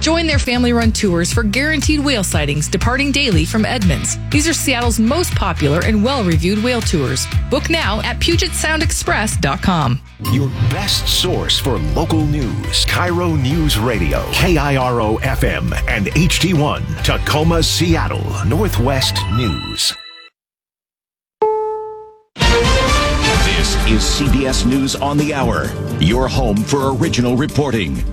Join their family-run tours for guaranteed whale sightings departing daily from Edmonds. These are Seattle's most popular and well-reviewed whale tours. Book now at PugetSoundExpress.com. Your best source for local news. Cairo News Radio, KIRO FM and HD1, Tacoma, Seattle, Northwest News. This is CBS News on the Hour, your home for original reporting.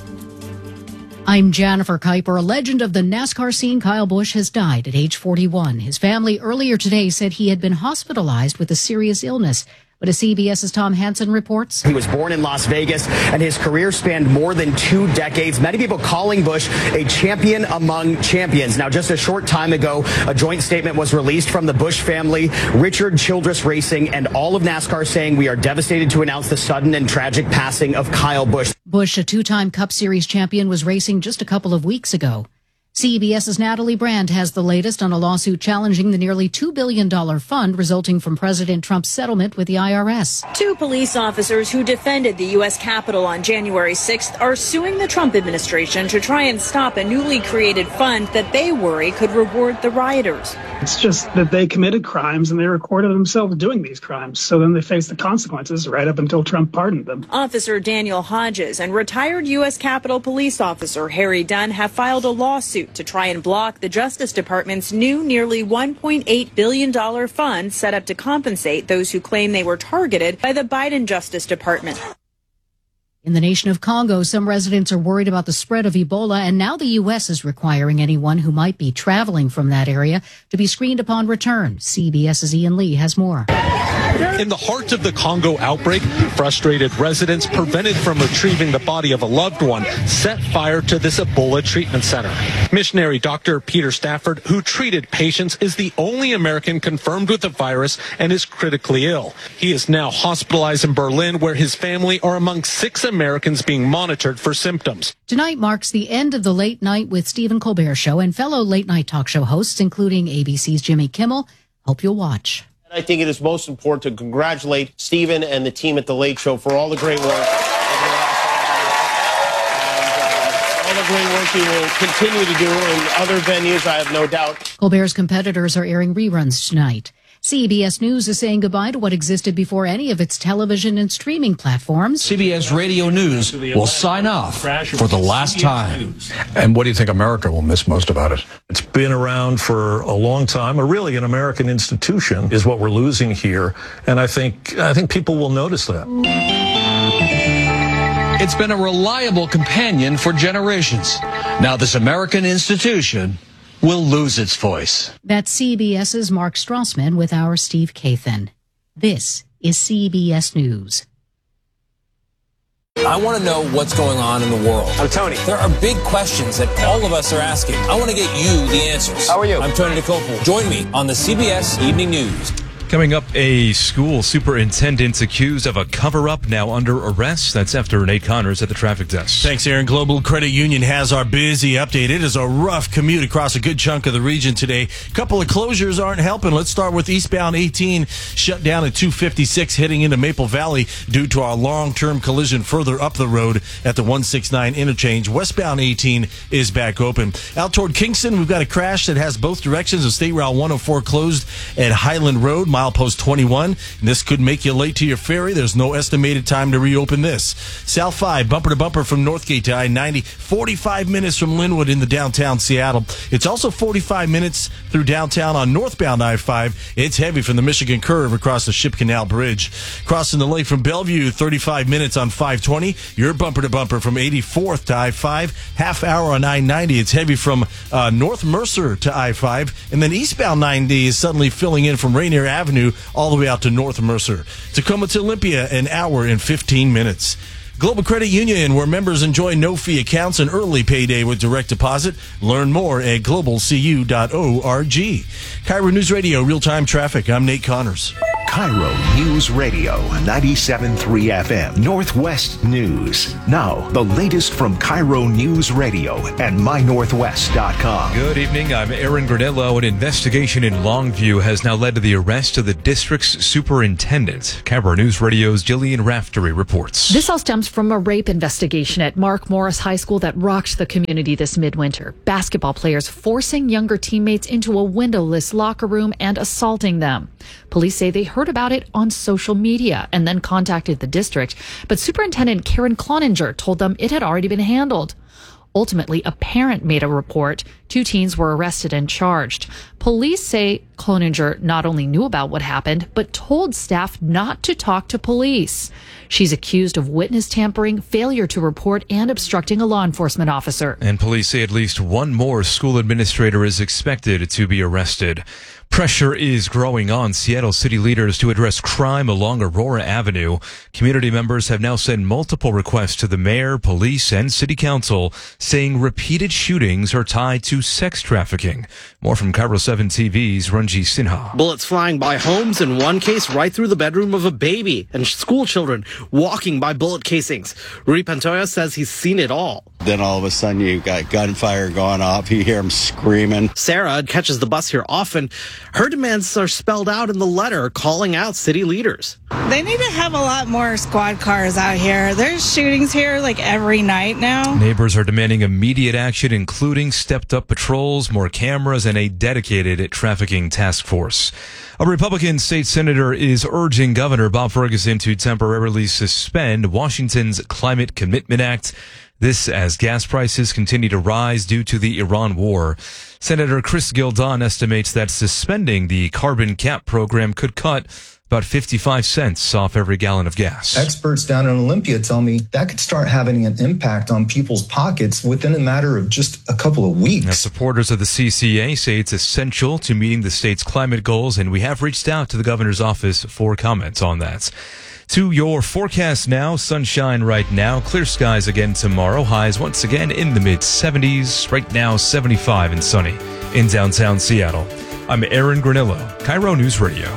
I'm Jennifer Kuiper. A legend of the NASCAR scene, Kyle Busch, has died at age 41. His family earlier today said he had been hospitalized with a serious illness. But as CBS's Tom Hansen reports, he was born in Las Vegas, and his career spanned more than 2 decades. Many people calling Busch a champion among champions. Now, just a short time ago, a joint statement was released from the Busch family, Richard Childress Racing, and all of NASCAR saying, "We are devastated to announce the sudden and tragic passing of Kyle Busch." Busch, a 2-time Cup Series champion, was racing just a couple of weeks ago. CBS's Natalie Brand has the latest on a lawsuit challenging the nearly $2 billion fund resulting from President Trump's settlement with the IRS. 2 police officers who defended the U.S. Capitol on January 6th are suing the Trump administration to try and stop a newly created fund that they worry could reward the rioters. It's just that they committed crimes and they recorded themselves doing these crimes. So then they face the consequences right up until Trump pardoned them. Officer Daniel Hodges and retired U.S. Capitol Police Officer Harry Dunn have filed a lawsuit to try and block the Justice Department's new nearly $1.8 billion fund set up to compensate those who claim they were targeted by the Biden Justice Department. In the nation of Congo, some residents are worried about the spread of Ebola, and now the U.S. is requiring anyone who might be traveling from that area to be screened upon return. CBS's Ian Lee has more. In the heart of the Congo outbreak, frustrated residents prevented from retrieving the body of a loved one set fire to this Ebola treatment center. Missionary Dr. Peter Stafford, who treated patients, is the only American confirmed with the virus and is critically ill. He is now hospitalized in Berlin, where his family are among 6 Americans being monitored for symptoms. Tonight marks the end of the Late Night with Stephen Colbert show, and fellow late night talk show hosts, including ABC's Jimmy Kimmel, hope you'll watch. I think it is most important to congratulate Stephen and the team at The Late Show for all the great work. All the great work you will continue to do in other venues, I have no doubt. Colbert's competitors are airing reruns tonight. CBS News is saying goodbye to what existed before any of its television and streaming platforms. CBS Radio News will sign off for the last time. And what do you think America will miss most about it? It's been around for a long time. Really an American institution is what we're losing here. And I think people will notice that. It's been a reliable companion for generations. Now this American institution will lose its voice. That's CBS's Mark Strassman with our Steve Kathan. This is CBS News. I want to know what's going on in the world. I'm Tony. There are big questions that all of us are asking. I want to get you the answers. How are you? I'm Tony DeCopel. Join me on the CBS Evening News. Coming up, a school superintendent accused of a cover-up now under arrest. That's after Nate Connors at the traffic desk. Thanks, Aaron. Global Credit Union has our busy update. It is a rough commute across a good chunk of the region today. A couple of closures aren't helping. Let's start with eastbound 18, shut down at 256 heading into Maple Valley due to our long-term collision further up the road at the 169 interchange. Westbound 18 is back open. Out toward Kingston, we've got a crash that has both directions of State Route 104 closed at Highland Road, milepost 21. And this could make you late to your ferry. There's no estimated time to reopen this. South 5, bumper to bumper from Northgate to I-90. 45 minutes from Linwood into downtown Seattle. It's also 45 minutes through downtown on northbound I-5. It's heavy from the Michigan Curve across the Ship Canal Bridge. Crossing the lake from Bellevue, 35 minutes on 520. You're bumper to bumper from 84th to I-5. Half hour on I-90. It's heavy from North Mercer to I-5. And then eastbound 90 is suddenly filling in from Rainier Avenue all the way out to North Mercer. Tacoma to Olympia, an hour and 15 minutes. Global Credit Union, where members enjoy no-fee accounts and early payday with direct deposit. Learn more at globalcu.org. Cairo News Radio, real-time traffic. I'm Nate Connors. Cairo News Radio, 97.3 FM, Northwest News. Now, the latest from Cairo News Radio and mynorthwest.com. Good evening. I'm Aaron Granillo. An investigation in Longview has now led to the arrest of the district's superintendent. Cairo News Radio's Jillian Raftery reports. This all stems from a rape investigation at Mark Morris High School that rocked the community this midwinter. Basketball players forcing younger teammates into a windowless locker room and assaulting them. Police say they heard about it on social media and then contacted the district, but Superintendent Karen Cloninger told them it had already been handled. Ultimately, a parent made a report. 2 teens were arrested and charged. Police say Cloninger not only knew about what happened, but told staff not to talk to police. She's accused of witness tampering, failure to report, and obstructing a law enforcement officer. And police say at least one more school administrator is expected to be arrested. Pressure is growing on Seattle city leaders to address crime along Aurora Avenue. Community members have now sent multiple requests to the mayor, police, and city council, saying repeated shootings are tied to sex trafficking. More from Cairo 7 TV's Ranji Sinha. Bullets flying by homes, in one case right through the bedroom of a baby, and school children walking by bullet casings. Rudy Pantoja says he's seen it all. Then all of a sudden you got gunfire going off. You hear them screaming. Sarah catches the bus here often. Her demands are spelled out in the letter calling out city leaders. They need to have a lot more squad cars out here. There's shootings here like every night now. Neighbors are demanding immediate action, including stepped up patrols, more cameras, and a dedicated trafficking task force. A Republican state senator is urging Governor Bob Ferguson to temporarily suspend Washington's Climate Commitment Act. This as gas prices continue to rise due to the Iran war. Senator Chris Gildon estimates that suspending the carbon cap program could cut about 55 cents off every gallon of gas. Experts down in Olympia tell me that could start having an impact on people's pockets within a matter of just a couple of weeks. Now, supporters of the CCA say it's essential to meeting the state's climate goals, and we have reached out to the governor's office for comments on that. To your forecast now, sunshine right now, clear skies again tomorrow, highs once again in the mid-70s, right now 75 and sunny in downtown Seattle. I'm Aaron Granillo, Cairo News Radio.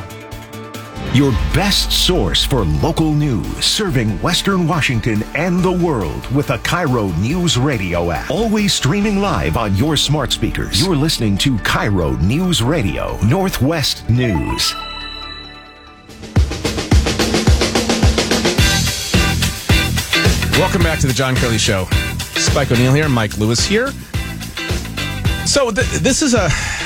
Your best source for local news, serving Western Washington and the world with a Cairo News Radio app. Always streaming live on your smart speakers. You're listening to Cairo News Radio, Northwest News. Welcome back to the John Curley Show. Spike O'Neill here, Mike Lewis here. So this is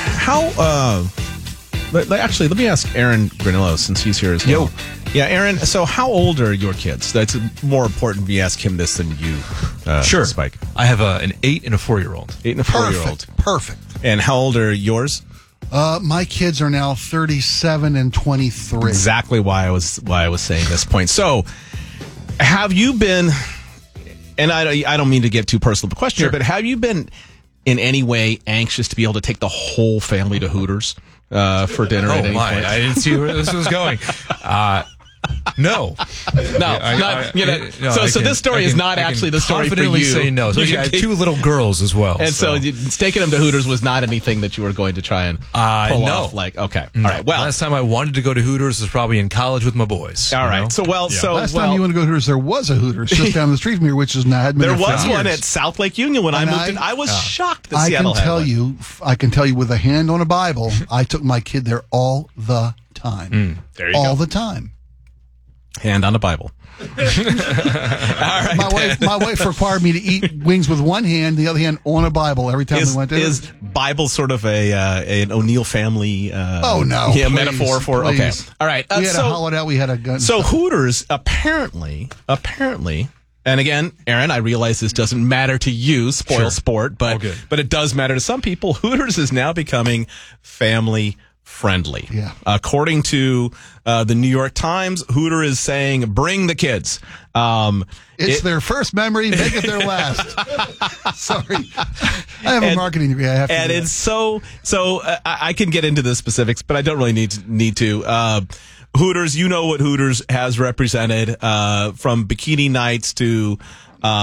actually, let me ask Aaron Granillo, since he's here as well. Yeah, Aaron, so how old are your kids? That's more important we ask him this than you, Sure. Spike. I have an 8 and a 4-year-old. 8 and a 4-year-old. Perfect. And how old are yours? My kids are now 37 and 23. Exactly why I was saying this point. So, have you been, and I don't mean to get too personal of a question, but have you been in any way anxious to be able to take the whole family to Hooters for dinner at any point? I didn't see where this was going. No. So this story is not actually the story for you. Confidently say no. So you had 2 little girls as well. And so taking them to Hooters was not anything that you were going to try and pull off. Like, okay. All right. Well, last time I wanted to go to Hooters was probably in college with my boys. All right. So last time you wanted to go to Hooters, there was a Hooters just down the street from here, which is not. There was one at South Lake Union when I moved in. I was shocked that Seattle had one. I can tell you with a hand on a Bible, I took my kid there all the time. There you go. All the time. Hand on a Bible. All right. My wife required me to eat wings with one hand, the other hand on a Bible every time we went there. Is Bible sort of an O'Neill family? Metaphor for please. Okay. All right. We had a hollowed out. We had a gun. So Hooters apparently, and again, Aaron, I realize this doesn't matter to you, sport, but it does matter to some people. Hooters is now becoming family friendly. Yeah. According to the New York Times, Hooter is saying, bring the kids. It's their first memory, make it their last. Sorry. I have a marketing degree. I have to. And it's so I can get into the specifics, but I don't really need to. Hooters, you know what Hooters has represented, from bikini nights to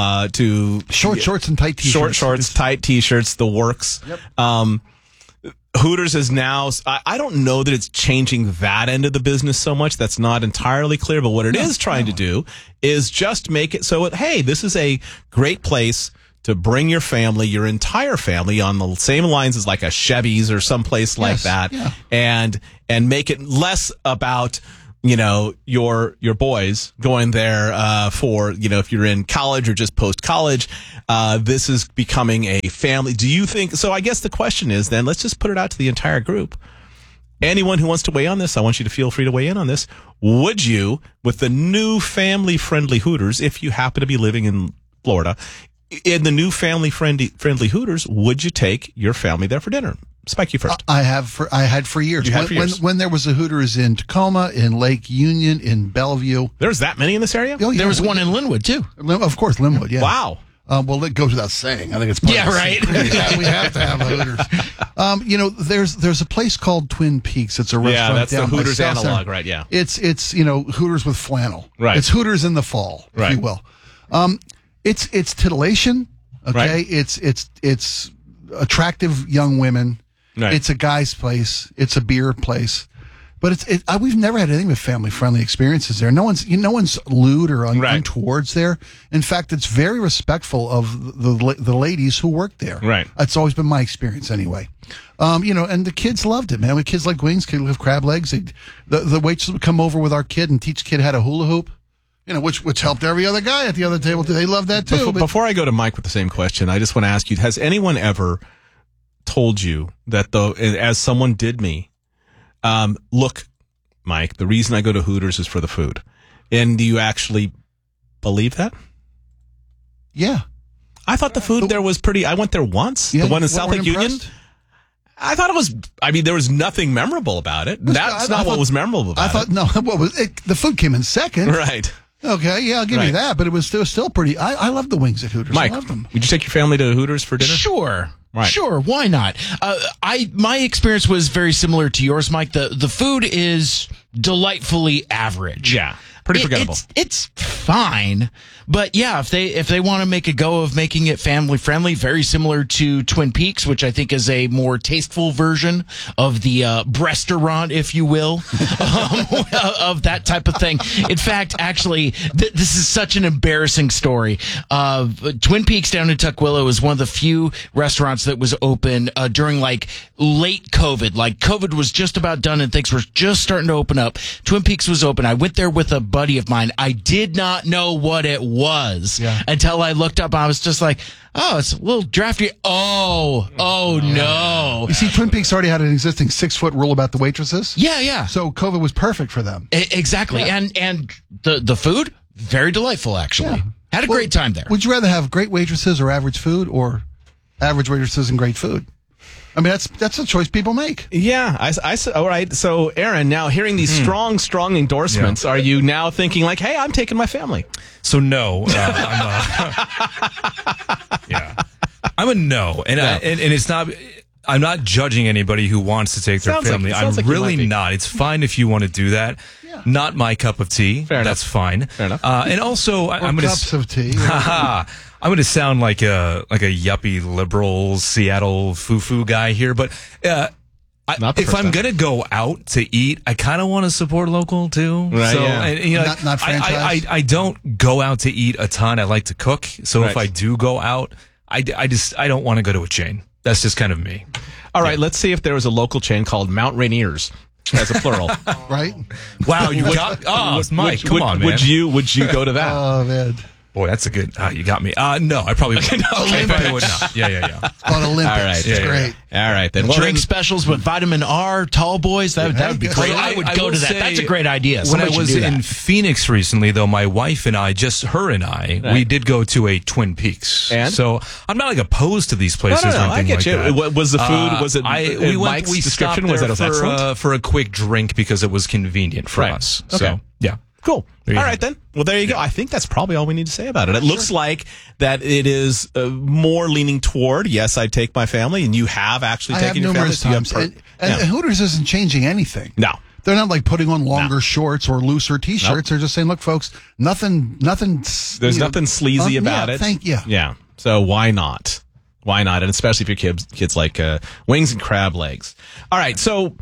short shorts and tight t-shirts. Short shorts, tight t-shirts, the works. Yep. Hooters is now, I don't know that it's changing that end of the business so much. That's not entirely clear. But what it is trying to do is just make it so, hey, this is a great place to bring your family, your entire family, on the same lines as like a Chevy's or someplace like that, and make it less about, your boys going there for, if you're in college or just post-college. This is becoming a family. Do you think, so I guess the question is then, let's just put it out to the entire group. Anyone who wants to weigh on this, I want you to feel free to weigh in on this. Would you, with the new family-friendly Hooters, if you happen to be living in Florida, in the new family-friendly Hooters, would you take your family there for dinner? Spike, you first. I had for years. When there was a Hooters in Tacoma, in Lake Union, in Bellevue. There's that many in this area? Oh, yeah. There was one in Linwood, too. Of course, Linwood, yeah. Wow. Well, it goes without saying. I think it's part of right. Yeah, we have to have Hooters. There's a place called Twin Peaks. It's a restaurant. Yeah, that's down the Hooters by South analog, Center. right? Yeah. It's Hooters with flannel. Right. It's Hooters in the fall, if you will. It's titillation. Okay. Right. It's attractive young women. Right. It's a guy's place. It's a beer place. But we've never had anything but family-friendly experiences there. No one's lewd or untowards there. In fact, it's very respectful of the ladies who work there. Right. That's always been my experience anyway. And the kids loved it, man. With kids like wings, kids with crab legs. The waitress would come over with our kid and teach kid how to hula hoop. Which helped every other guy at the other table. They loved that too. Before I go to Mike with the same question, I just want to ask you: has anyone ever told you that, as someone did me, look, Mike, the reason I go to Hooters is for the food? And do you actually believe that? Yeah. I thought the food there was pretty. I went there once. Yeah, the one in South Lake Union. I thought it was. I mean, there was nothing memorable about it. That's not what was memorable about it. I thought no. What was it? The food came in second. Right. Okay, yeah, I'll give you that, but it was still pretty. I love the wings at Hooters. Mike, I love them. Would you take your family to Hooters for dinner? Sure. Right. Sure, why not? My experience was very similar to yours, Mike. The food is delightfully average. Yeah. Pretty forgettable. It's fine, but yeah, if they want to make a go of making it family friendly, very similar to Twin Peaks, which I think is a more tasteful version of the restaurant, if you will, of that type of thing. In fact, actually, this is such an embarrassing story. Twin Peaks down in Tukwila was one of the few restaurants that was open during like late COVID. Like COVID was just about done and things were just starting to open up. Twin Peaks was open. I went there with a buddy of mine. I did not know what it was until I looked up. I was just like, oh, it's a little drafty. Oh no. You see, Twin Peaks already had an existing 6-foot rule about the waitresses. Yeah. So COVID was perfect for them. Exactly. Yeah. And the food, very delightful, actually. Yeah. Had a great time there. Would you rather have great waitresses or average food, or average waitresses and great food? I mean, that's a choice people make. Yeah. All right. So, Aaron, now hearing these strong endorsements, are you now thinking like, hey, I'm taking my family? So, no. I'm a no. And it's not... I'm not judging anybody who wants to take their family. I'm really not. It's fine if you want to do that. Yeah. Not my cup of tea. Fair That's enough. fine. Fair enough. And also, I'm going to... cups of tea. I'm going to sound like a yuppie liberal Seattle foo-foo guy here, but if I'm going to go out to eat, I kind of want to support local too. Right, so, yeah. and, not franchise. I don't go out to eat a ton. I like to cook. So if I do go out, I don't want to go to a chain. That's just kind of me. All right, let's see if there was a local chain called Mount Rainiers as a plural. Right? Wow, you got... Oh, Mike, come on, man. Would you go to that? Oh, man. Boy, that's a good... you got me. No, I probably would. I probably would not. Yeah. It's called Olympics. All right. It's great. All right, then. Drink specials with vitamin R, tall boys. That would be great. I would go to that. That's a great idea. When I was in Phoenix recently, though, my wife and I, just her and I, we did go to a Twin Peaks. And? So I'm not like opposed to these places or anything I get like you. that. Was the food, was it Mike's description? Was that excellent? For a quick drink because it was convenient for us. Okay. So, yeah. Cool. All right, then. Well, there you go. I think that's probably all we need to say about it. It looks like that it is more leaning toward, yes, I'd take my family, and you have actually taken your family. Times. And Hooters isn't changing anything. No. They're not like putting on longer shorts or looser T-shirts. Nope. They're just saying, look, folks, nothing. There's nothing sleazy about it. Yeah. Yeah. So why not? Why not? And especially if your kids like wings and crab legs. All right, so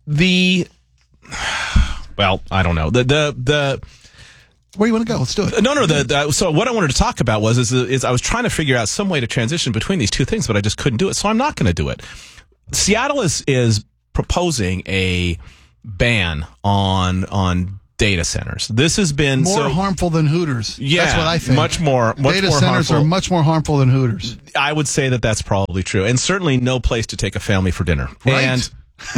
well, I don't know. Where do you want to go? Let's do it. No. So what I wanted to talk about is I was trying to figure out some way to transition between these two things, but I just couldn't do it. So I'm not going to do it. Seattle is proposing a ban on data centers. This has been more harmful than Hooters. Yeah, that's what I think. Much more data centers harmful. are much more harmful than Hooters. I would say that that's probably true, and certainly no place to take a family for dinner. Right. And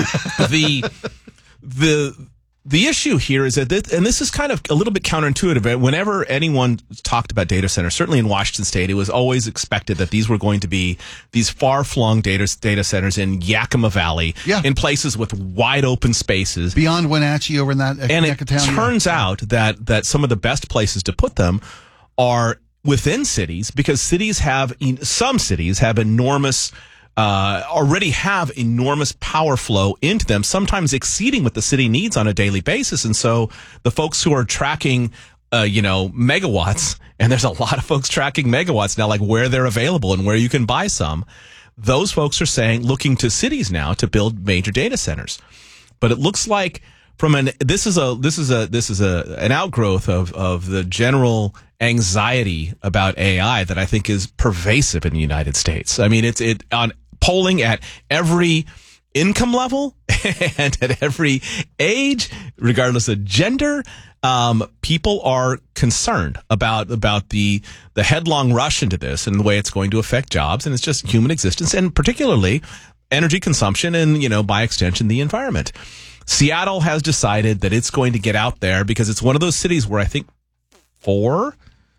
the issue here is that this is kind of a little bit counterintuitive. Whenever anyone talked about data centers, certainly in Washington State, it was always expected that these were going to be these far-flung data centers in Yakima Valley, in places with wide open spaces. Beyond Wenatchee over in that and it turns out that some of the best places to put them are within cities, because some cities have already have enormous power flow into them, sometimes exceeding what the city needs on a daily basis. And so the folks who are tracking, megawatts, and there's a lot of folks tracking megawatts now, like where they're available and where you can buy some, those folks are looking to cities now to build major data centers. But it looks like this is an outgrowth of the general anxiety about AI that I think is pervasive in the United States. I mean, it's on polling at every income level and at every age, regardless of gender. People are concerned about the headlong rush into this and the way it's going to affect jobs, and it's just human existence, and particularly energy consumption and, by extension, the environment. Seattle has decided that it's going to get out there because it's one of those cities where I think four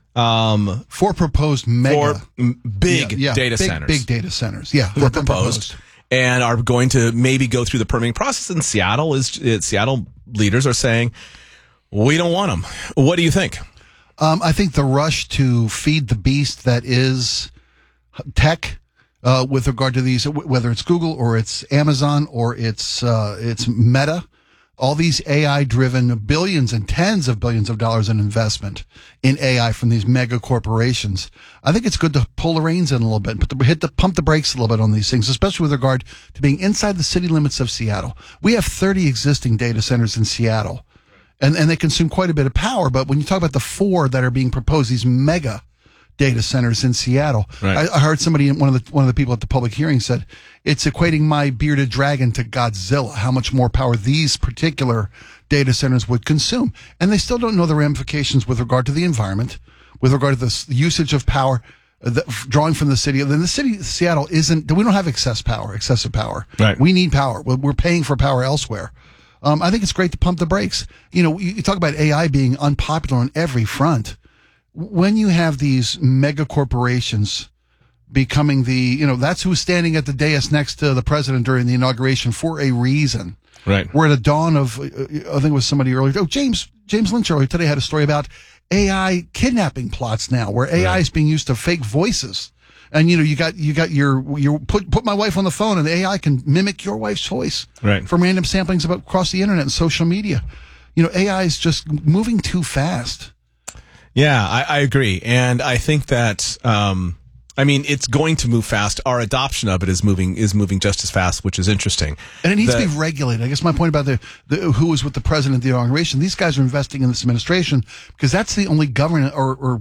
proposed big data centers. Big data centers. Yeah. Were proposed and are going to maybe go through the permitting process. And Seattle leaders are saying, we don't want them. What do you think? I think the rush to feed the beast that is tech, with regard to these, whether it's Google or it's Amazon or it's Meta, all these AI-driven billions and tens of billions of dollars in investment in AI from these mega corporations. I think it's good to pull the reins in a little bit, pump the brakes a little bit on these things, especially with regard to being inside the city limits of Seattle. We have 30 existing data centers in Seattle, and they consume quite a bit of power. But when you talk about the 4 that are being proposed, these mega data centers in Seattle. Right. I heard somebody, one of the people at the public hearing said, it's equating my bearded dragon to Godzilla, how much more power these particular data centers would consume. And they still don't know the ramifications with regard to the environment, with regard to the usage of power, drawing from the city. Then the city of Seattle we don't have excessive power. Right. We need power. We're paying for power elsewhere. I think it's great to pump the brakes. You talk about AI being unpopular on every front. When you have these mega corporations becoming that's who's standing at the dais next to the president during the inauguration for a reason. Right. We're at a dawn of, I think it was somebody earlier. Oh, James Lynch earlier today had a story about AI kidnapping plots now, where AI is being used to fake voices. And you got your put my wife on the phone and the AI can mimic your wife's voice from random samplings across the internet and social media. AI is just moving too fast. Yeah, I agree. And I think that, it's going to move fast. Our adoption of it is moving just as fast, which is interesting. And it needs to be regulated. I guess my point about who was with the president at the inauguration, these guys are investing in this administration because that's the only governing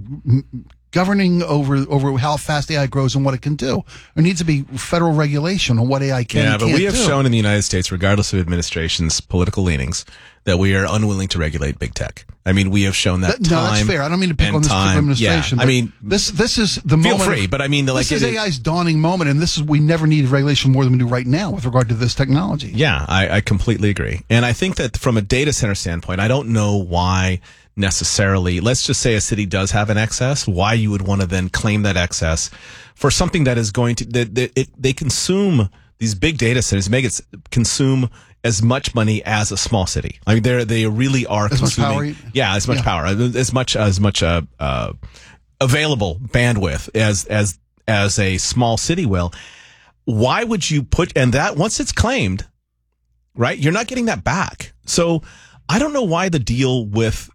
over how fast AI grows and what it can do. There needs to be federal regulation on what AI can and can't do. Yeah, but we have shown in the United States, regardless of administration's political leanings, that we are unwilling to regulate big tech. We have shown that time. No, that's fair. I don't mean to pick on this administration. Yeah, this is the moment. Feel free, but this is AI's dawning moment, and we never need regulation more than we do right now with regard to this technology. Yeah, I completely agree. And I think that from a data center standpoint, I don't know why necessarily, let's just say a city does have an excess, why you would want to then claim that excess for something that is going to, they consume, these big data centers consume as much money as a small city. They really are consuming. As much power, as much available bandwidth as a small city will. Why would you and that once it's claimed, right? You're not getting that back. So I don't know why the deal with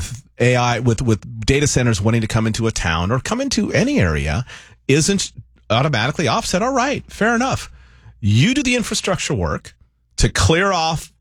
AI, with data centers wanting to come into a town or come into any area isn't automatically offset. All right, fair enough. You do the infrastructure work to clear off,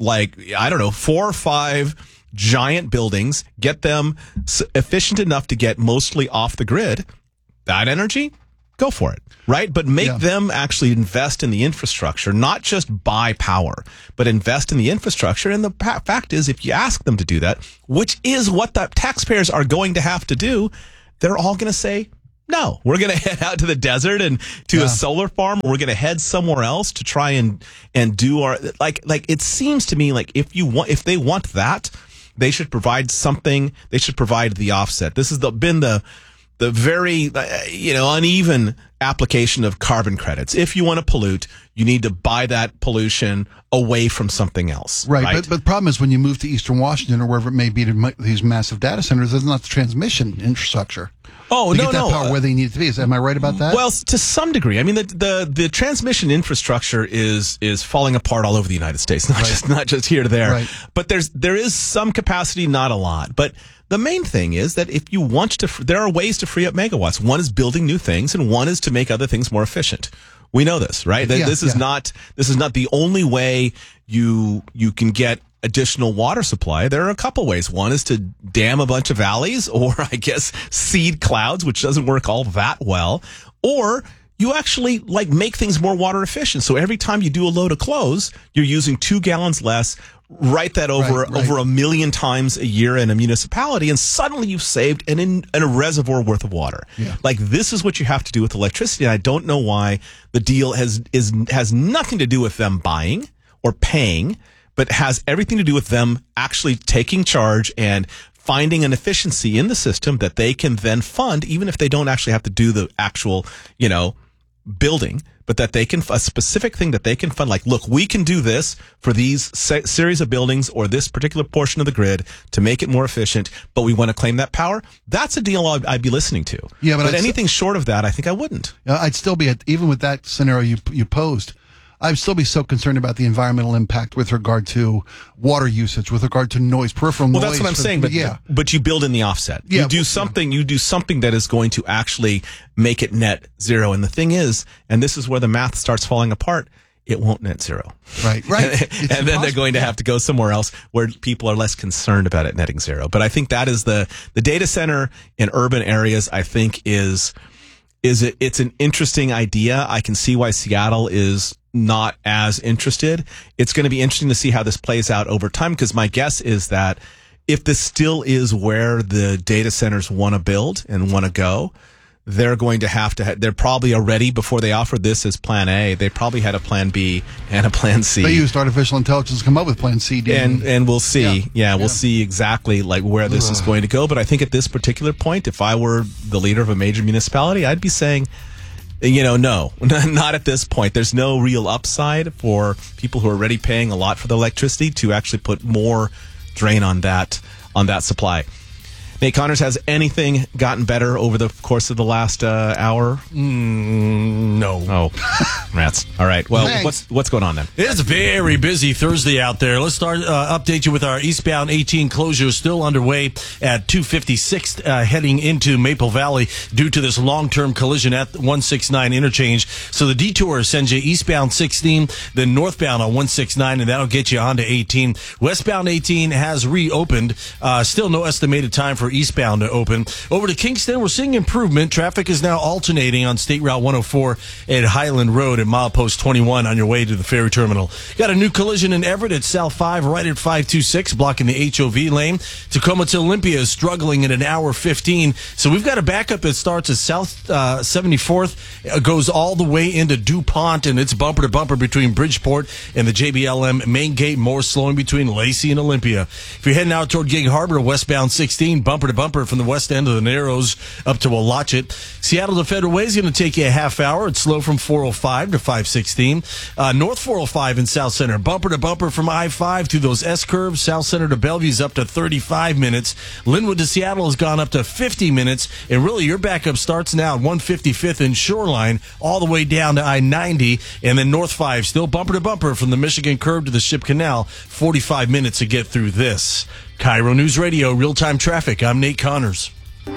4 or 5 giant buildings, get them efficient enough to get mostly off the grid. That energy, go for it, right? But make them actually invest in the infrastructure, not just buy power, but invest in the infrastructure. And the fact is, if you ask them to do that, which is what the taxpayers are going to have to do, they're all going to say, no, we're going to head out to the desert and to a solar farm. We're going to head somewhere else to try and do our, it seems to me like if they want that, they should provide something. They should provide the offset. This has been the very, uneven application of carbon credits. If you want to pollute, you need to buy that pollution away from something else. Right. But the problem is when you move to Eastern Washington or wherever it may be to these massive data centers, there's not the transmission infrastructure. Oh, to get that power where they need it to be. Am I right about that? Well, to some degree. I mean, the transmission infrastructure is falling apart all over the United States, not just here to there. Right. But there is some capacity, not a lot. But the main thing is that if you want to, there are ways to free up megawatts. One is building new things, and one is to make other things more efficient. We know this, right? This is not the only way you can get additional water supply. There are a couple ways. One is to dam a bunch of valleys, or I guess seed clouds, which doesn't work all that well. Or you actually make things more water efficient. So every time you do a load of clothes, you're using 2 gallons less. Write that over 1 million times a year in a municipality, and suddenly you've saved a reservoir worth of water. Yeah. This is what you have to do with electricity. And I don't know why the deal has nothing to do with them buying or paying, but has everything to do with them actually taking charge and finding an efficiency in the system that they can then fund, even if they don't actually have to do the actual, building, but that they can, a specific thing that they can fund. Look, we can do this for these series of buildings or this particular portion of the grid to make it more efficient, but we want to claim that power. That's a deal I'd be listening to. Yeah, but anything short of that, I think I wouldn't. I'd still be, even with that scenario you posed, I'd still be so concerned about the environmental impact with regard to water usage, with regard to noise, peripheral noise. Well, that's what I'm saying, but you build in the offset. Yeah, you do something that is going to actually make it net zero. And the thing is, and this is where the math starts falling apart, it won't net zero. Right. And then they're going to have to go somewhere else where people are less concerned about it netting zero. But I think that is the data center in urban areas, I think it's an interesting idea. I can see why Seattle is not as interested. It's going to be interesting to see how this plays out over time, because my guess is that if this still is where the data centers want to build and want to go, they're going to have they're probably already, before they offered this as plan A, they probably had a plan B and a plan C. They used artificial intelligence to come up with plan C, D. And we'll see. We'll see exactly where this is going to go. But I think at this particular point, if I were the leader of a major municipality, I'd be saying, no, not at this point. There's no real upside for people who are already paying a lot for the electricity to actually put more drain on that supply. Nate Connors, has anything gotten better over the course of the last hour? No. Oh, rats. All right. Well, what's going on then? It's a very busy Thursday out there. Let's update you with our eastbound 18 closure still underway at 256 heading into Maple Valley due to this long-term collision at 169 interchange. So the detour sends you eastbound 16, then northbound on 169, and that'll get you onto 18. Westbound 18 has reopened. Still no estimated time for eastbound to open. Over to Kingston, we're seeing improvement. Traffic is now alternating on State Route 104 at Highland Road at milepost 21 on your way to the ferry terminal. Got a new collision in Everett at South 5 right at 526, blocking the HOV lane. Tacoma to Olympia is struggling at an hour 15. So we've got a backup that starts at South 74th, goes all the way into DuPont, and it's bumper to bumper between Bridgeport and the JBLM main gate. More slowing between Lacey and Olympia. If you're heading out toward Gig Harbor, westbound 16, bumper to bumper from the west end of the Narrows up to Watchet. Seattle to Federal Way is going to take you a half hour. It's slow from 405 to 516. North 405 in South Center, bumper to bumper from I-5 through those S-curves. South Center to Bellevue is up to 35 minutes. Linwood to Seattle has gone up to 50 minutes. And really, your backup starts now at 155th and Shoreline all the way down to I-90. And then North 5 still bumper to bumper from the Michigan curve to the Ship Canal. 45 minutes to get through this. Cairo News Radio, real-time traffic. I'm Nate Connors.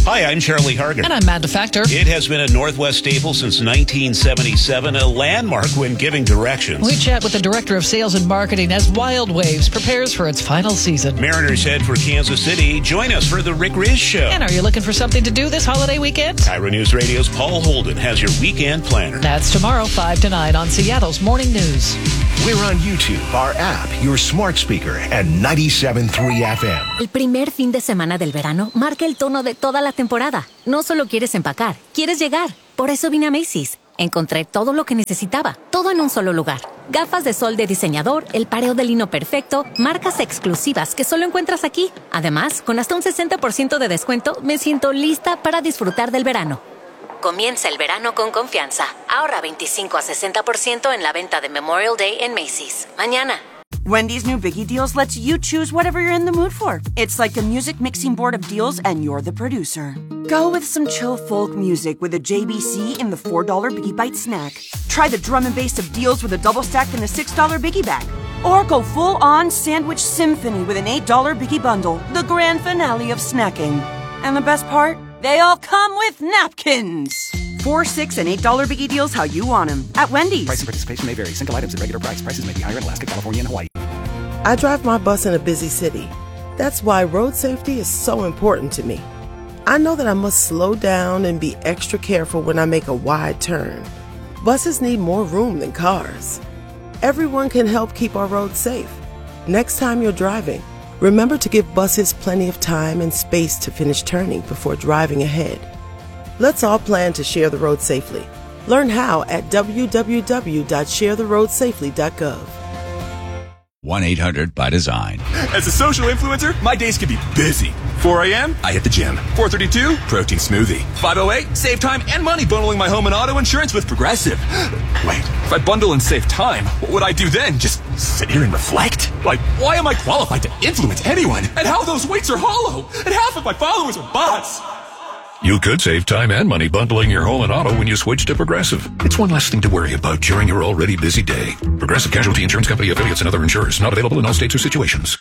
Hi, I'm Charlie Hargan. And I'm Amanda Factor. It has been a Northwest staple since 1977, a landmark when giving directions. We chat with the Director of Sales and Marketing as Wild Waves prepares for its final season. Mariners head for Kansas City. Join us for the Rick Riz Show. And are you looking for something to do this holiday weekend? KIRO News Radio's Paul Holden has your weekend planner. That's tomorrow, 5 to 9 on Seattle's Morning News. We're on YouTube, our app, your smart speaker, and 97.3 FM. El primer fin de semana del verano marca el tono de toda la temporada. No solo quieres empacar, quieres llegar. Por eso vine a Macy's. Encontré todo lo que necesitaba, todo en un solo lugar. Gafas de sol de diseñador, el pareo de lino perfecto, marcas exclusivas que solo encuentras aquí. Además, con hasta un 60% de descuento, me siento lista para disfrutar del verano. Comienza el verano con confianza. Ahorra 25 a 60% en la venta de Memorial Day en Macy's. Mañana. Wendy's new Biggie Deals lets you choose whatever you're in the mood for. It's like a music mixing board of deals and you're the producer. Go with some chill folk music with a JBC in the $4 Biggie Bite snack. Try the drum and bass of deals with a double stack in the $6 Biggie Bag. Or go full-on sandwich symphony with an $8 Biggie Bundle, the grand finale of snacking. And the best part? They all come with napkins. $4, $6, and $8 Biggie Deals how you want them at Wendy's. Price and participation may vary. Single items at regular price. Prices may be higher in Alaska, California, and Hawaii. I drive my bus in a busy city. That's why road safety is so important to me. I know that I must slow down and be extra careful when I make a wide turn. Buses need more room than cars. Everyone can help keep our roads safe. Next time you're driving, remember to give buses plenty of time and space to finish turning before driving ahead. Let's all plan to share the road safely. Learn how at www.sharetheroadsafely.gov. 1-800-BY-DESIGN. As a social influencer, my days can be busy. 4 a.m., I hit the gym. 4:32, protein smoothie. 5:08, save time and money bundling my home and auto insurance with Progressive. Wait, if I bundle and save time, what would I do then? Just sit here and reflect? Like, why am I qualified to influence anyone? And how those weights are hollow? And half of my followers are bots. You could save time and money bundling your home and auto when you switch to Progressive. It's one less thing to worry about during your already busy day. Progressive Casualty Insurance Company affiliates and other insurers. Not available in all states or situations.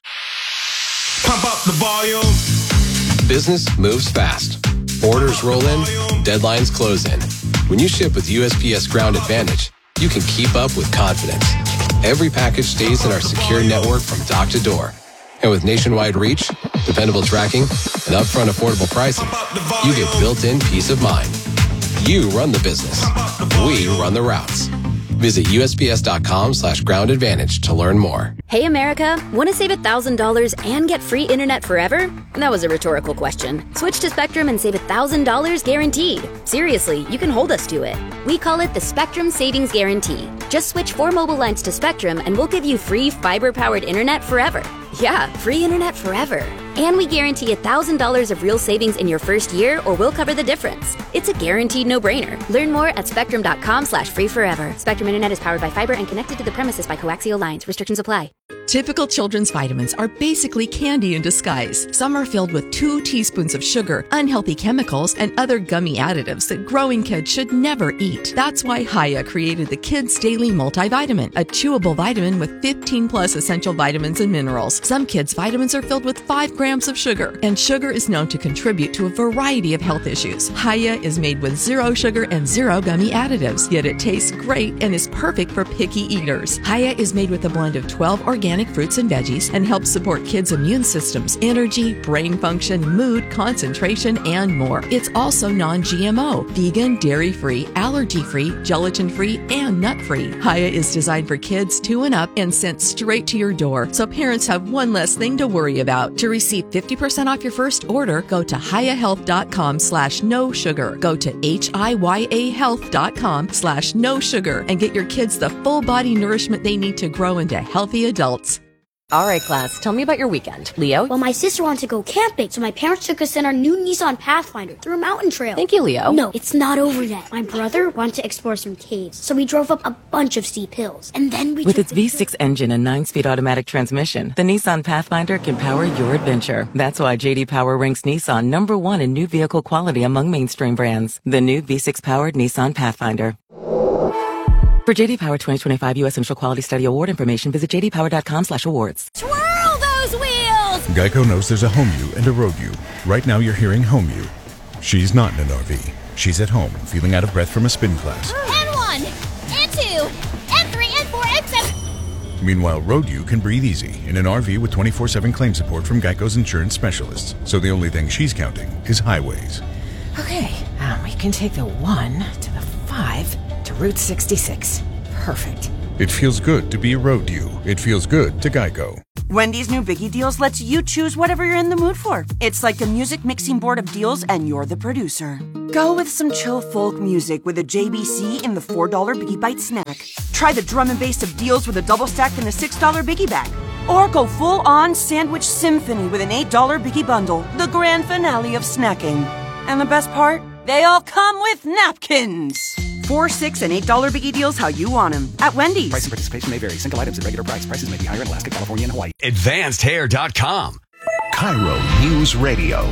Pump up the volume. Business moves fast. Orders roll in, deadlines close in. When you ship with USPS Ground Advantage, you can keep up with confidence. Every package stays in our secure network from dock to door. And with nationwide reach, dependable tracking, and upfront affordable pricing, you get built-in peace of mind. You run the business. We run the routes. Visit USPS.com/Ground Advantage to learn more. Hey, America, want to save $1,000 and get free internet forever? That was a rhetorical question. Switch to Spectrum and save $1,000 guaranteed. Seriously, you can hold us to it. We call it the Spectrum Savings Guarantee. Just switch 4 mobile lines to Spectrum and we'll give you free fiber-powered internet forever. Yeah, free internet forever. And we guarantee $1,000 of real savings in your first year or we'll cover the difference. It's a guaranteed no-brainer. Learn more at spectrum.com/free forever. Spectrum Internet is powered by fiber and connected to the premises by coaxial lines. Restrictions apply. Typical children's vitamins are basically candy in disguise. Some are filled with 2 teaspoons of sugar, unhealthy chemicals, and other gummy additives that growing kids should never eat. That's why Hiya created the Kids Daily Multivitamin, a chewable vitamin with 15 plus essential vitamins and minerals. Some kids' vitamins are filled with 5 grams of sugar, and sugar is known to contribute to a variety of health issues. Hiya is made with 0 sugar and 0 gummy additives, yet it tastes great and is perfect for picky eaters. Hiya is made with a blend of 12 organic fruits and veggies and helps support kids' immune systems, energy, brain function, mood, concentration, and more. It's also non-GMO, vegan, dairy-free, allergy-free, gelatin-free, and nut-free. Hiya is designed for kids 2 and up and sent straight to your door, so parents have one less thing to worry about. To receive 50% off your first order, go to hiyahealth.com/no sugar. Go to hiyahealth.com/no sugar and get your kids the full body nourishment they need to grow into healthy adults. All right, class, tell me about your weekend. Leo? Well, my sister wanted to go camping, so my parents took us in our new Nissan Pathfinder through a mountain trail. Thank you, Leo. No, it's not over yet. My brother wanted to explore some caves, so we drove up a bunch of steep hills. And then we With its V6 engine and 9-speed automatic transmission, the Nissan Pathfinder can power your adventure. That's why J.D. Power ranks Nissan #1 in new vehicle quality among mainstream brands. The new V6-powered Nissan Pathfinder. For J.D. Power 2025 U.S. Central Quality Study Award information, visit jdpower.com/awards. Twirl those wheels! Geico knows there's a home you and a road you. Right now you're hearing home you. She's not in an RV. She's at home, feeling out of breath from a spin class. And 1, and 2, and 3, and 4, and 7. Meanwhile, Road U can breathe easy in an RV with 24/7 claim support from Geico's insurance specialists. So the only thing she's counting is highways. Okay, we can take the 1 to the 5 to Route 66. Perfect. It feels good to be Road U. It feels good to Geico. Wendy's new Biggie Deals lets you choose whatever you're in the mood for. It's like a music mixing board of deals, and you're the producer. Go with some chill folk music with a JBC in the $4 Biggie Bite snack. Try the drum and bass of deals with a double stack in the $6 Biggie bag. Or go full-on sandwich symphony with an $8 Biggie bundle, the grand finale of snacking. And the best part? They all come with napkins. $4, $6, and $8 Biggie Deals how you want them at Wendy's. Price and participation may vary. Single items at regular price. Prices may be higher in Alaska, California, and Hawaii. AdvancedHair.com. Cairo News Radio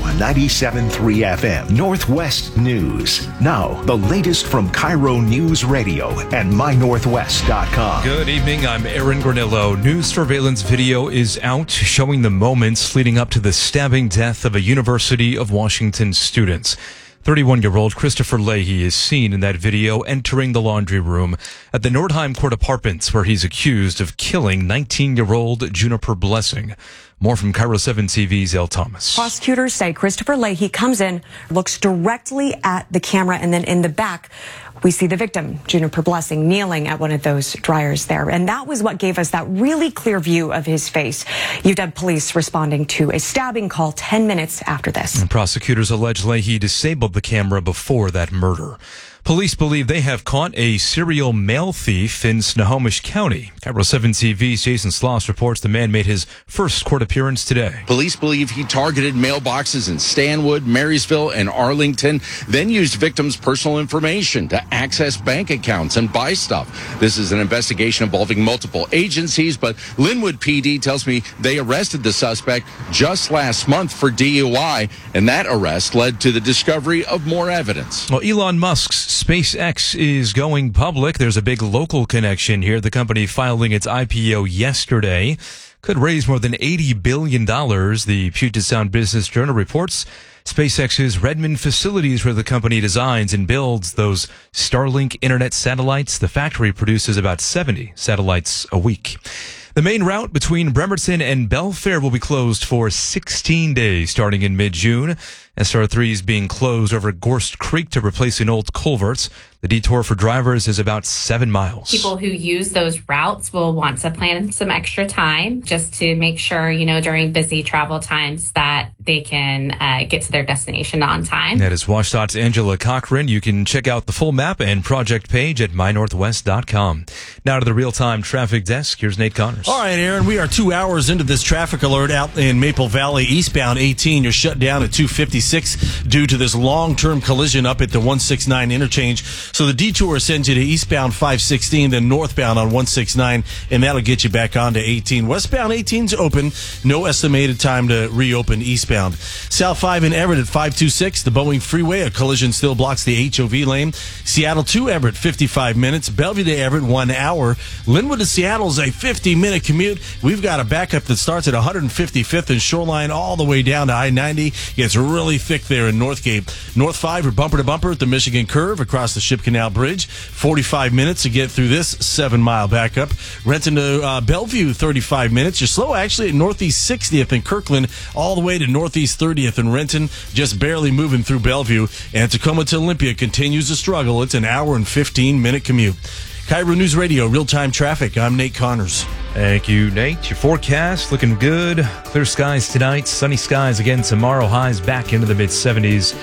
97.3 FM Northwest News. Now, the latest from Cairo News Radio and MyNorthwest.com. Good evening, I'm Aaron Granillo. News surveillance video is out showing the moments leading up to the stabbing death of a University of Washington student. 31-year-old Christopher Leahy is seen in that video entering the laundry room at the Nordheim Court Apartments, where he's accused of killing 19-year-old Juniper Blessing. More from Cairo 7 TV's El Thomas. Prosecutors say Christopher Leahy comes in, looks directly at the camera, and then in the back, we see the victim, Juniper Blessing, kneeling at one of those dryers there. And that was what gave us that really clear view of his face. UW police responding to a stabbing call 10 minutes after this. And prosecutors allege Leahy disabled the camera before that murder. Police believe they have caught a serial mail thief in Snohomish County. Cairo 7 TV's Jason Sloss reports the man made his first court appearance today. Police believe he targeted mailboxes in Stanwood, Marysville, and Arlington, then used victims' personal information to access bank accounts and buy stuff. This is an investigation involving multiple agencies, but Linwood PD tells me they arrested the suspect just last month for DUI, and that arrest led to the discovery of more evidence. Well, Elon Musk's SpaceX is going public. There's a big local connection here. The company filing its IPO yesterday could raise more than $80 billion. The Puget Sound Business Journal reports SpaceX's Redmond facilities, where the company designs and builds those Starlink internet satellites. The factory produces about 70 satellites a week. The main route between Bremerton and Belfair will be closed for 16 days starting in mid-June. SR3 is being closed over Gorst Creek to replace an old culvert. The detour for drivers is about 7 miles. People who use those routes will want to plan some extra time just to make sure, during busy travel times that they can get to their destination on time. That is WashDOT's Angela Cochran. You can check out the full map and project page at mynorthwest.com. Now to the real-time traffic desk. Here's Nate Connors. All right, Aaron, we are 2 hours into this traffic alert out in Maple Valley. Eastbound 18, you're shut down at 256 due to this long-term collision up at the 169 interchange. So the detour sends you to eastbound 516, then northbound on 169, and that'll get you back onto 18. Westbound 18's open. No estimated time to reopen eastbound. South 5 in Everett at 526, the Boeing Freeway. A collision still blocks the HOV lane. Seattle to Everett, 55 minutes. Bellevue to Everett, 1 hour. Linwood to Seattle is a 50-minute commute. We've got a backup that starts at 155th and Shoreline all the way down to I-90. Gets really thick there in Northgate. North 5 are bumper to bumper at the Michigan Curve across the Ship Canal Bridge. 45 minutes to get through this 7-mile backup. Renton to Bellevue, 35 minutes. You're slow actually at Northeast 60th in Kirkland all the way to Northeast 30th in Renton. Just barely moving through Bellevue. And Tacoma to Olympia continues to struggle. It's an hour and 15-minute commute. Cairo News Radio, real-time traffic. I'm Nate Connors. Thank you, Nate. Your forecast looking good. Clear skies tonight, sunny skies again tomorrow. Highs back into the mid-70s.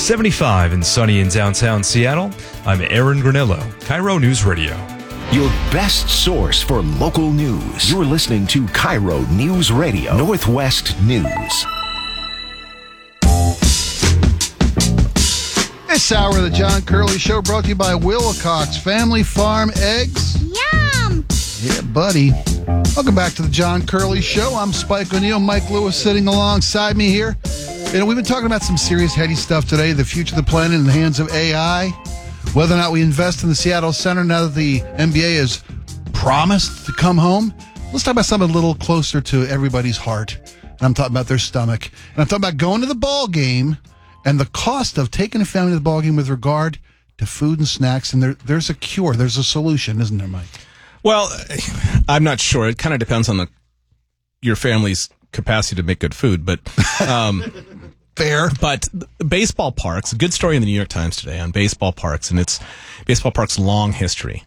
75 and sunny in downtown Seattle. I'm Aaron Granillo, Cairo News Radio. Your best source for local news. You're listening to Cairo News Radio, Northwest News. This hour of the John Curley Show brought to you by Wilcox Family Farm Eggs. Yum! Yeah, buddy. Welcome back to the John Curley Show. I'm Spike O'Neill. Mike Lewis sitting alongside me here. We've been talking about some serious, heady stuff today. The future of the planet in the hands of AI. Whether or not we invest in the Seattle Center now that the NBA has promised to come home. Let's talk about something a little closer to everybody's heart. And I'm talking about their stomach. And I'm talking about going to the ball game And the cost of taking a family to the ballgame with regard to food and snacks, and there's a cure, there's a solution, isn't there, Mike? Well, I'm not sure. It kind of depends on your family's capacity to make good food, but fair. But baseball parks, a good story in the New York Times today on baseball parks, and it's baseball parks' long history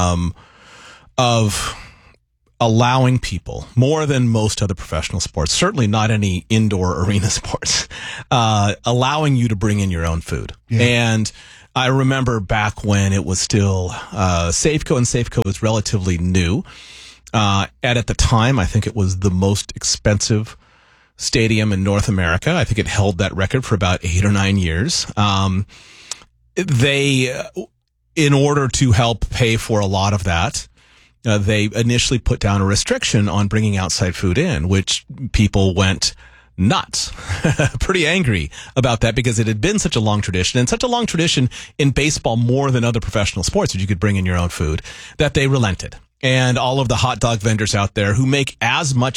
of allowing people, more than most other professional sports, certainly not any indoor arena sports, allowing you to bring in your own food. Yeah. And I remember back when it was still Safeco, and Safeco was relatively new. At the time, I think it was the most expensive stadium in North America. I think it held that record for about 8 or 9 years. They, in order to help pay for a lot of that, they initially put down a restriction on bringing outside food in, which people went nuts, pretty angry about that, because it had been such a long tradition, and such a long tradition in baseball more than other professional sports that you could bring in your own food, that they relented. And all of the hot dog vendors out there who make as much